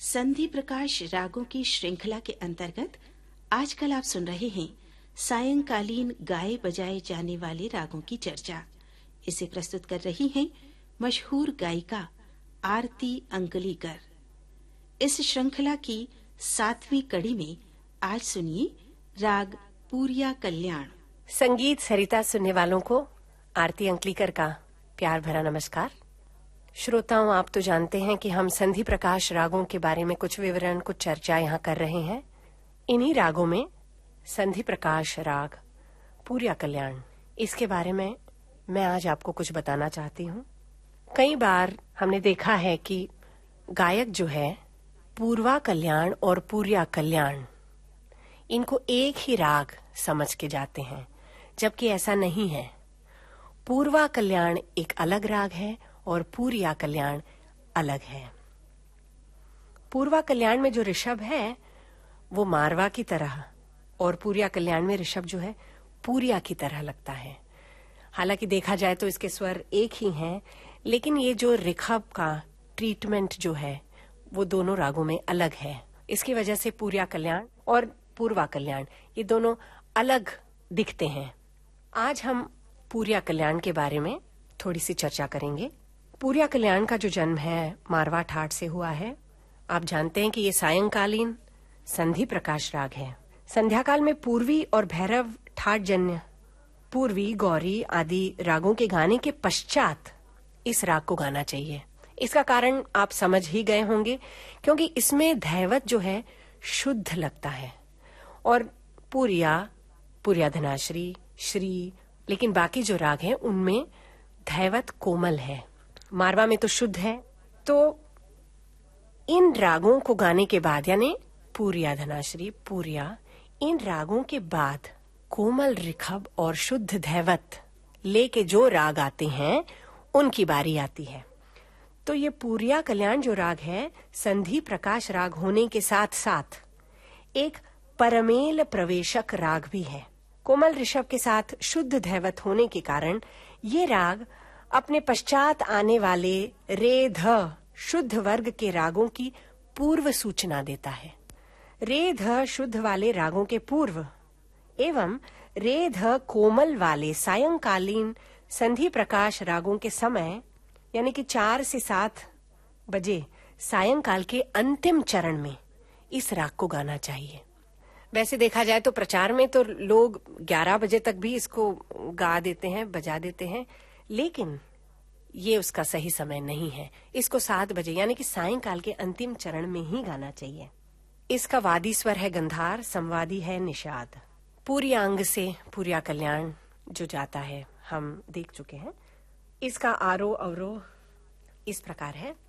संधि प्रकाश रागों की श्रृंखला के अंतर्गत आजकल आप सुन रहे हैं सायंकालीन गाए बजाए जाने वाले रागों की चर्चा। इसे प्रस्तुत कर रही हैं मशहूर गायिका आरती अंकलीकर। इस श्रृंखला की 7वीं कड़ी में आज सुनिए राग पूरिया कल्याण। संगीत सरिता सुनने वालों को आरती अंकलीकर का प्यार भरा नमस्कार। श्रोताओं, आप तो जानते हैं कि हम संधि प्रकाश रागों के बारे में कुछ विवरण, कुछ चर्चा यहाँ कर रहे हैं। इन्हीं रागों में संधि प्रकाश राग पूरिया कल्याण, इसके बारे में मैं आज आपको कुछ बताना चाहती हूँ। कई बार हमने देखा है कि गायक जो है पूर्वा कल्याण और पूरिया कल्याण, इनको एक ही राग समझ के जाते हैं, जबकि ऐसा नहीं है। पूर्वा कल्याण एक अलग राग है और पूरिया कल्याण अलग है। पूर्वा कल्याण में जो ऋषभ है वो मारवा की तरह और पूरिया कल्याण में ऋषभ जो है पूरिया की तरह लगता है। हालांकि देखा जाए तो इसके स्वर एक ही हैं, लेकिन ये जो ऋषभ का ट्रीटमेंट जो है वो दोनों रागों में अलग है। इसकी वजह से पूरिया कल्याण और पूर्वा कल्याण ये दोनों अलग दिखते हैं। आज हम पूरिया कल्याण के बारे में थोड़ी सी चर्चा करेंगे। पूरिया कल्याण का जो जन्म है मारवा ठाट से हुआ है। आप जानते हैं कि ये सायंकालीन संधि प्रकाश राग है। संध्या काल में पूर्वी और भैरव ठाट जन्य पूर्वी, गौरी आदि रागों के गाने के पश्चात इस राग को गाना चाहिए। इसका कारण आप समझ ही गए होंगे, क्योंकि इसमें धैवत जो है शुद्ध लगता है और पूरिया धनाश्री, श्री, लेकिन बाकी जो राग हैं उनमें धैवत कोमल है। मारवा में तो शुद्ध है। तो इन रागों को गाने के बाद, यानी पूरिया धनाश्री, पूरिया, इन रागों के बाद कोमल ऋषभ और शुद्ध धैवत लेके जो राग आते हैं उनकी बारी आती है। तो ये पूरिया कल्याण जो राग है संधि प्रकाश राग होने के साथ साथ एक परमेल प्रवेशक राग भी है। कोमल ऋषभ के साथ शुद्ध धैवत होने के कारण ये राग अपने पश्चात आने वाले रे ध शुद्ध वर्ग के रागों की पूर्व सूचना देता है। रे ध शुद्ध वाले रागों के पूर्व एवं रे ध कोमल वाले सायंकालीन संधि प्रकाश रागों के समय, यानी कि 4 से 7 बजे सायंकाल के अंतिम चरण में इस राग को गाना चाहिए। वैसे देखा जाए तो प्रचार में तो लोग 11 बजे तक भी इसको गा देते हैं, बजा देते हैं, लेकिन ये उसका सही समय नहीं है। इसको 7 बजे यानी कि सायंकाल के अंतिम चरण में ही गाना चाहिए। इसका वादी स्वर है गंधार, संवादी है निषाद। पूरिया अंग से पूरिया कल्याण जो जाता है हम देख चुके हैं। इसका आरोह अवरोह इस प्रकार है।